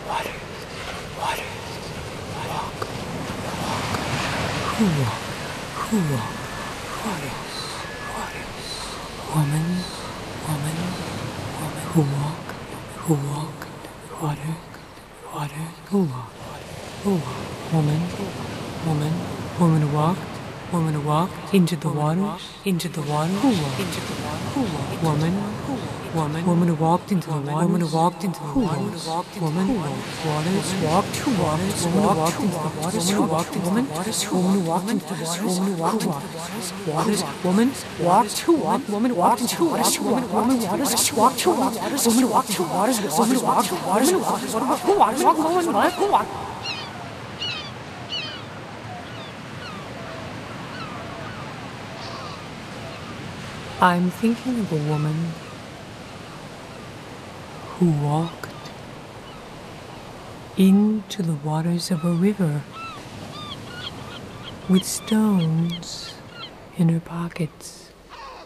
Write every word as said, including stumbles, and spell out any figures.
water, water, walk, walk, who walk, who walk, waters, waters, woman, woman, woman, who walk, who walk, water, water, who walk, who walk, woman, woman, woman who walked, woman who walked into the waters, into the water, who walked, into the water, who walked, woman, woman, woman who walked into the water, woman who walked into the waters, woman, waters, walked to waters, woman who walked into the waters, woman who walked into the waters, woman who walked into the waters, woman who walked into the waters, woman walked to walk, woman walked into waters, woman, woman waters, walked to waters, woman walked to waters, woman walked to waters, woman walked to waters, who walked, walk, woman, walk, who walked. I'm thinking of a woman who walked into the waters of a river with stones in her pockets.